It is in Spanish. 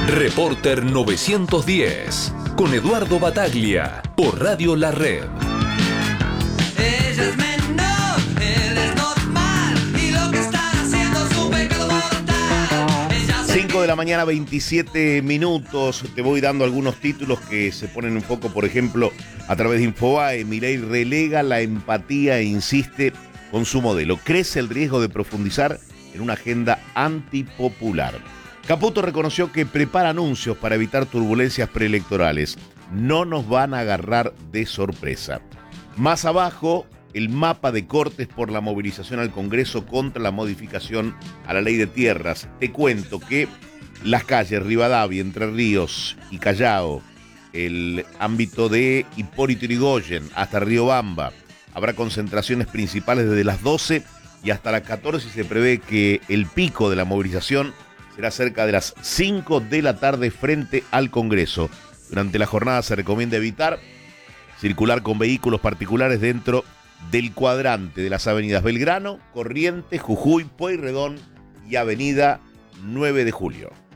Reporter 910 con Eduardo Bataglia por Radio La Red. Ella es menor, él es normal y lo que están haciendo es un pecado mortal. 5 de la mañana, 27 minutos. Te voy dando algunos títulos que se ponen un poco, por ejemplo, a través de Infobae. Milei relega la empatía e insiste con su modelo. Crece el riesgo de profundizar en una agenda antipopular. Caputo reconoció que prepara anuncios para evitar turbulencias preelectorales. No nos van a agarrar de sorpresa. Más abajo, el mapa de cortes por la movilización al Congreso contra la modificación a la ley de tierras. Te cuento que las calles Rivadavia, Entre Ríos y Callao, el ámbito de Hipólito Yrigoyen hasta Riobamba, habrá concentraciones principales desde las 12 y hasta las 14 y se prevé que el pico de la movilización será cerca de las 5 de la tarde frente al Congreso. Durante la jornada se recomienda evitar circular con vehículos particulares dentro del cuadrante de las avenidas Belgrano, Corrientes, Jujuy, Pueyrredón y Avenida 9 de Julio.